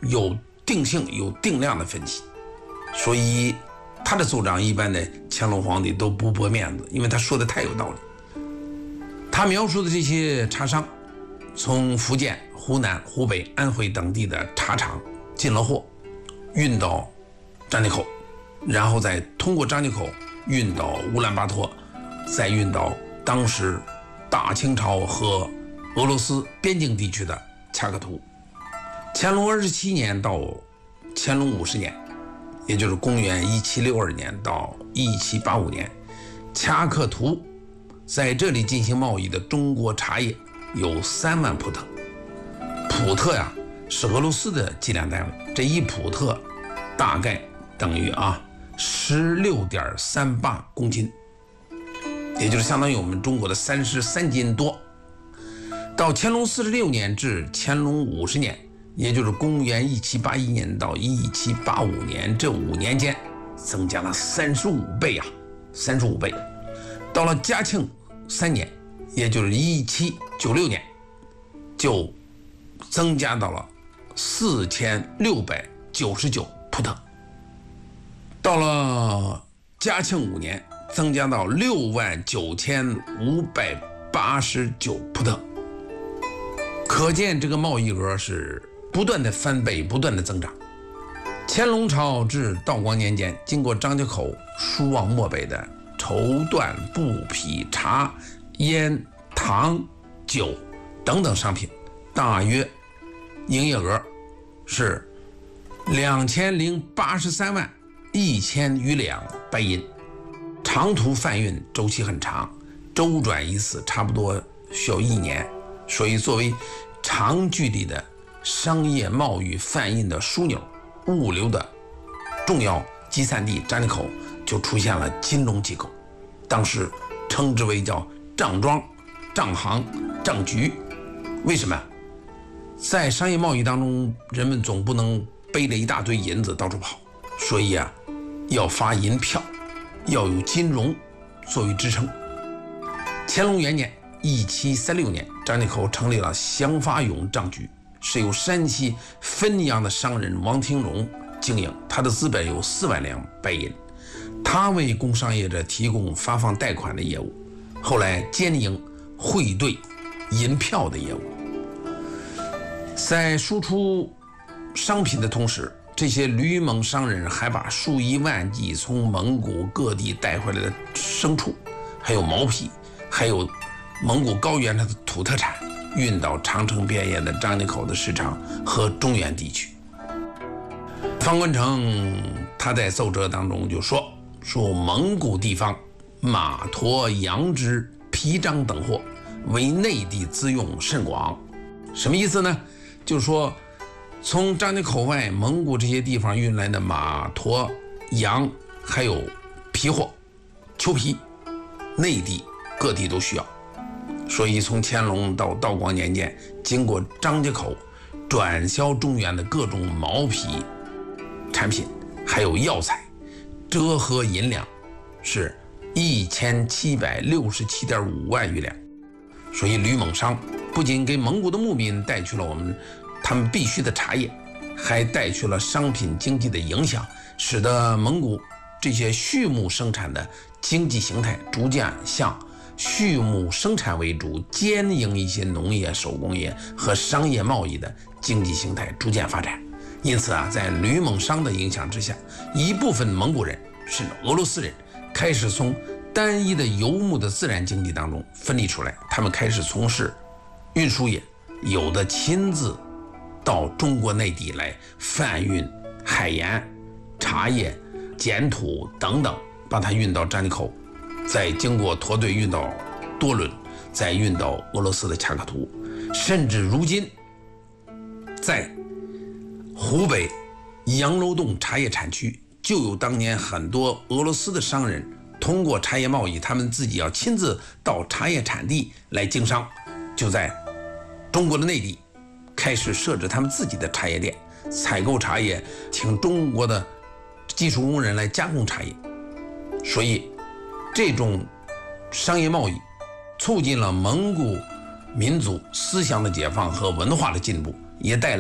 有定性、有定量的分析，所以他的奏章一般的乾隆皇帝都不驳面子，因为他说的太有道理。他描述的这些茶商从福建、湖南、湖北、安徽等地的茶厂进了货，运到张家口，然后再通过张家口运到乌兰巴托，再运到当时大清朝和俄罗斯边境地区的恰克图。乾隆27年到乾隆50年，也就是公元1762年到1785年，恰克图在这里进行贸易的中国茶叶有3万普特。普特呀，是俄罗斯的计量单位，这1普特大概等于16.38公斤，也就是相当于我们中国的33斤多。到乾隆46年至乾隆50年，也就是公元1781年到1785年这5年间，增加了35倍啊，35倍。到了嘉庆3年，也就是1796年，就增加到了4699普特。到了嘉庆5年，增加到69589普特。可见这个贸易额是不断的翻倍，不断的增长。乾隆朝至道光年间，经过张家口输往漠北的绸缎布匹茶烟糖酒等等商品，大约营业额是2083万1000余两白银。长途贩运周期很长，周转一次差不多需要1年，所以作为长距离的商业贸易贩运的枢纽，物流的重要集散地张家口就出现了金融机构，当时称之为叫账庄、账行、账局。为什么？在商业贸易当中，人们总不能背着一大堆银子到处跑，所以要发银票，要有金融作为支撑。乾隆元年1736年，张家口成立了祥发永账局，是由山西汾阳的商人王廷荣经营，他的资本有4万两白银，他为工商业者提供发放贷款的业务，后来兼营汇兑银票的业务。在输出商品的同时，这些吕蒙商人还把数以万计从蒙古各地带回来的牲畜，还有毛皮，还有蒙古高原上的土特产运到长城边沿的张家口的市场和中原地区。方冠成他在奏折当中就说蒙古地方马驮羊脂皮张等货为内地资用甚广。什么意思呢？就是说从张家口外蒙古这些地方运来的马驮羊还有皮货裘皮，内地各地都需要，所以从乾隆到道光年间，经过张家口转销中原的各种毛皮产品还有药材，折合银两是1767.5万余两。所以吕蒙商不仅给蒙古的牧民带去了他们必须的茶叶，还带去了商品经济的影响，使得蒙古这些畜牧生产的经济形态逐渐向畜牧生产为主，兼营一些农业、手工业和商业贸易的经济形态逐渐发展。因此在吕蒙商的影响之下，一部分蒙古人甚至俄罗斯人开始从单一的游牧的自然经济当中分离出来，他们开始从事运输业，有的亲自到中国内地来贩运海盐、茶叶、碱土等等，把它运到张家口，再经过驼队运到多伦，再运到俄罗斯的恰克图，甚至如今在湖北杨楼洞茶叶产区就有当年很多俄罗斯的商人通过茶叶贸易，他们自己要亲自到茶叶产地来经商，就在中国的内地开始设置他们自己的茶叶店，采购茶叶，请中国的技术工人来加工茶叶。所以这种商业贸易促进了蒙古民族思想的解放和文化的进步，也带来了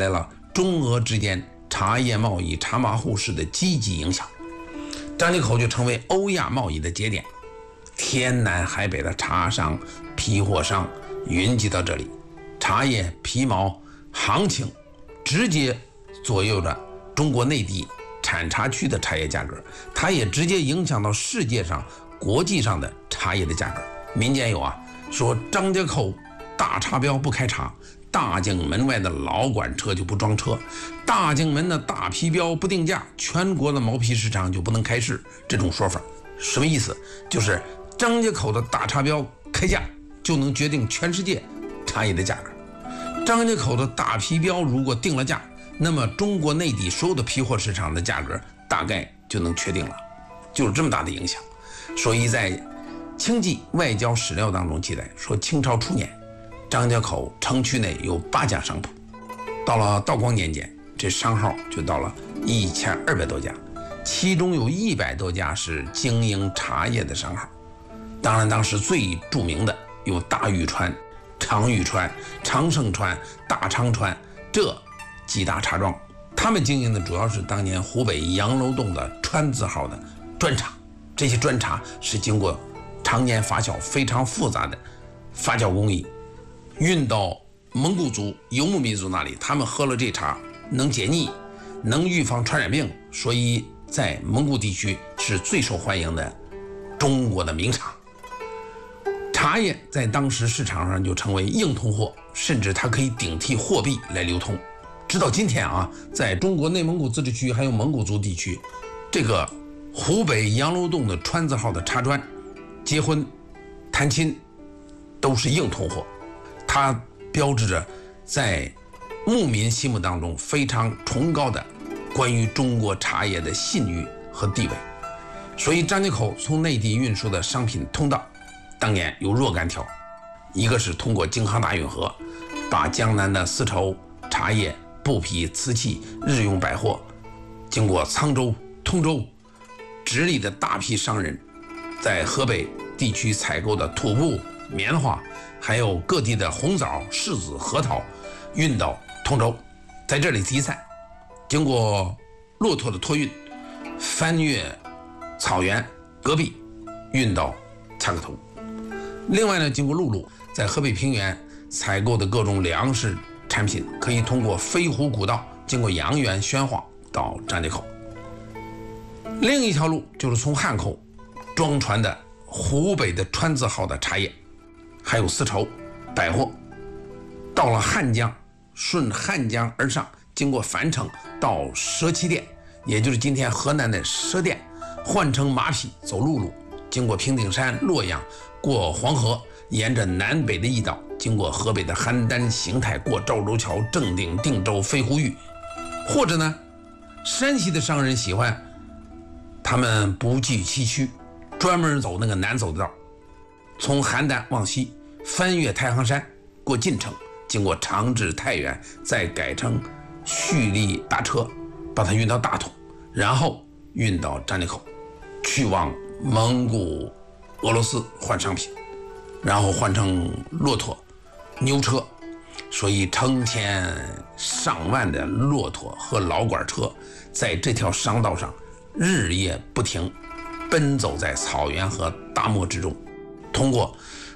中俄之间茶叶贸易、茶马互市的积极影响，张家口就成为欧亚贸易的节点，天南海北的茶商、批货商云集到这里，茶叶、皮毛行情直接左右着中国内地产茶区的茶叶价格，它也直接影响到世界上、国际上的茶叶的价格。民间有说张家口大茶标不开茶，大井门外的老管车就不装车，大井门的大皮标不定价，全国的毛皮市场就不能开市。这种说法什么意思？就是张家口的大茶标开价就能决定全世界茶叶的价格。张家口的大皮标如果定了价，那么中国内地所有的批货市场的价格大概就能确定了，就是这么大的影响。所以在清纪外交史料当中记载说，清朝初年张家口城区内有8家商铺，到了道光年间，这商号就到了1200多家，其中有100多家是经营茶叶的商号。当然当时最著名的有大玉川、长玉川、长盛川、大昌川这几大茶庄，他们经营的主要是当年湖北杨楼洞的川字号的砖茶，这些砖茶是经过常年发酵非常复杂的发酵工艺运到蒙古族游牧民族那里，他们喝了这茶能解腻，能预防传染病，所以在蒙古地区是最受欢迎的中国的名茶。茶叶在当时市场上就成为硬通货，甚至它可以顶替货币来流通。直到今天在中国内蒙古自治区还有蒙古族地区，这个湖北杨楼洞的川字号的茶砖，结婚、探亲都是硬通货，它标志着在牧民心目当中非常崇高的关于中国茶叶的信誉和地位。所以张家口从内地运输的商品通道当年有若干条，一个是通过京杭大运河，把江南的丝绸、茶叶、布匹、瓷器、日用百货经过沧州、通州直隶的大批商人在河北地区采购的土布、棉花，还有各地的红枣、柿子、核桃运到通州，在这里集散，经过骆驼的托运，翻越草原戈壁运到恰克图。另外呢，经过陆路，在河北平原采购的各种粮食产品可以通过飞狐古道经过阳原、宣化到张家口。另一条路就是从汉口装船的湖北的川字号的茶叶，还有丝绸、百货，到了汉江，顺汉江而上，经过樊城到蛇旗店，也就是今天河南的蛇店，换乘马匹走陆路，经过平顶山、洛阳，过黄河，沿着南北的驿道，经过河北的邯郸、邢台，过赵州桥、正定、定州、飞狐峪。或者呢，山西的商人喜欢他们不计崎岖，专门走那个难走的道，从邯郸往西，翻越太行山，过晋城，经过长治、太原，再改成蓄力大车把它运到大同，然后运到张家口，去往蒙古、俄罗斯换商品，然后换成骆驼、牛车，所以成千上万的骆驼和老管车在这条商道上日夜不停奔走在草原和大漠之中，通过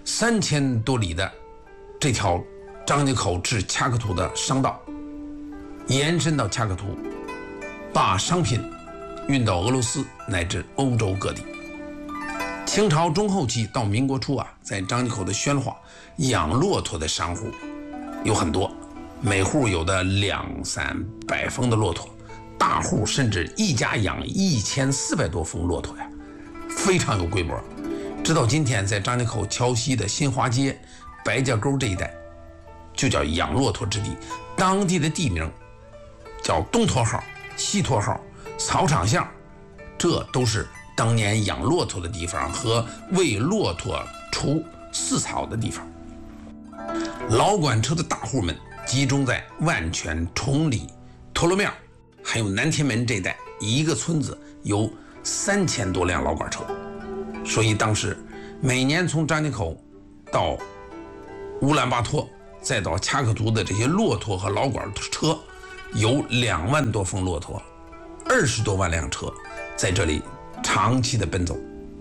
3000多里的这条张家口至恰克图的商道，延伸到恰克图，把商品运到俄罗斯乃至欧洲各地。清朝中后期到民国初在张家口的宣化养骆驼的商户有很多，每户有的200-300峰的骆驼，大户甚至一家养1400多峰骆驼呀，非常有规模。直到今天，在张家口桥西的新华街、白家沟这一带，就叫养骆驼之地，当地的地名叫东驼号、西驼号、草场巷，这都是当年养骆驼的地方和为骆驼除饲草的地方。老管车的大户们集中在万泉、崇礼、陀螺庙还有南天门这一带，一个村子有3000多辆老管车。所以当时每年从张家口到乌兰巴托再到恰克图的这些骆驼和老管车有2万多峰骆驼，20多万辆车在这里长期的奔走。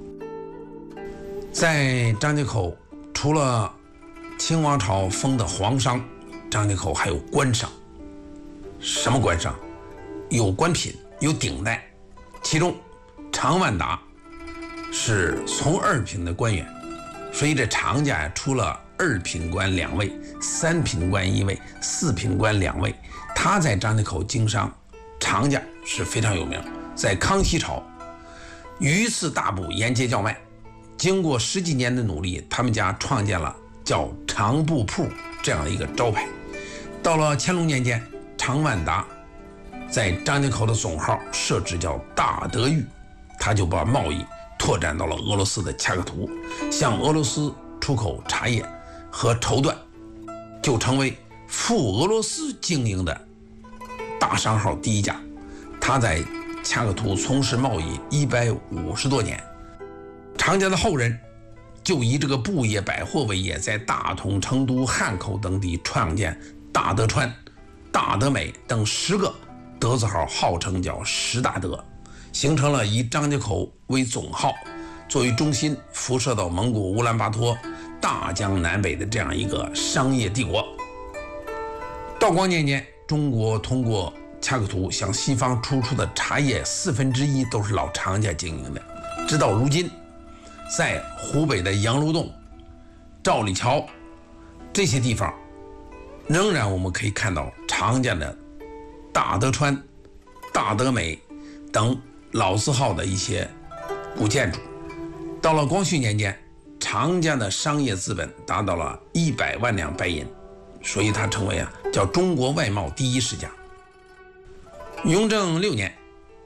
在张家口，除了清王朝封的皇商，张家口还有官商。什么官商？有官品，有顶戴，其中常万达是从2品的官员，所以这常家出了2品官2位，3品官1位，4品官2位。他在张家口经商，常家是非常有名。在康熙朝，榆次大补，沿街叫卖。经过10几年的努力，他们家创建了叫常布铺这样的一个招牌。到了乾隆年间，常万达在张家口的总号设置叫大德裕，他就把贸易拓展到了俄罗斯的恰克图，向俄罗斯出口茶叶和绸缎，就成为赴俄罗斯经营的大商号第一家。他在恰克图从事贸易150多年。常家的后人就以这个布业百货为业，在大同、成都、汉口等地创建大德川、大德美等10个德字号，号称叫10大德，形成了以张家口为总号，作为中心辐射到蒙古乌兰巴托、大江南北的这样一个商业帝国。道光年间，中国通过恰克图向西方输出的茶叶1/4都是老常家经营的。直到如今，在湖北的杨楼洞、赵李桥这些地方，仍然我们可以看到常家的大德川、大德美等老字号的一些古建筑。到了光绪年间，常家的商业资本达到了100万两白银，所以他成为叫中国外贸第1世家。雍正6年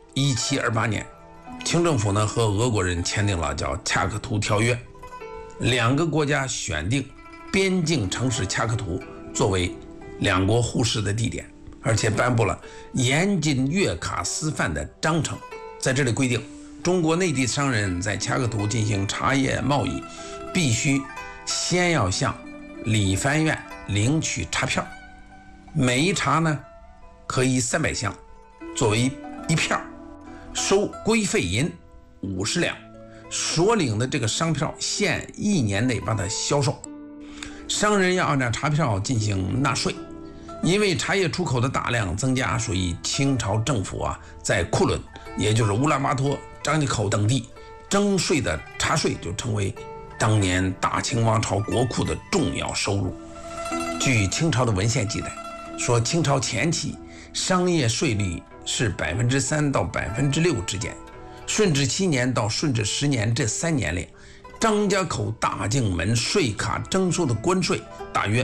1728年，清政府和俄国人签订了叫恰克图条约，2个国家选定边境城市恰克图作为2国互市的地点，而且颁布了严禁越卡私贩的章程。在这里规定，中国内地商人在恰克图进行茶叶贸易，必须先要向理藩院领取茶票，每一茶呢可以300箱作为一票，收规费银50两，所领的这个商票限1年内把它销售。商人要按照茶票进行纳税。因为茶叶出口的大量增加，所以清朝政府在库伦，也就是乌兰巴托、张家口等地征税的茶税就成为当年大清王朝国库的重要收入。据清朝的文献记载说，清朝前期商业税率是3%到6%之间。顺治7年到顺治10年这3年里，张家口大境门税卡征收的关税大约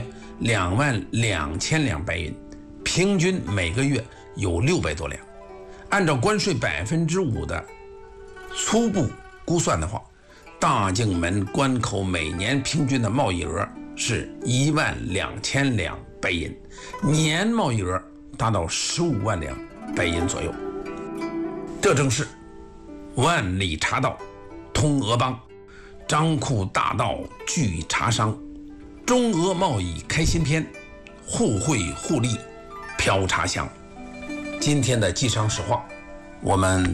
22000两白银，平均每个月有600多两。按照关税5%的初步估算的话，大境门关口每年平均的贸易额是12000两白银，年贸易额达到15万两白银左右。这正是万里茶道通俄邦，张库大道聚茶商，中俄贸易开新篇，互惠互利飘茶香。今天的寄商史话我们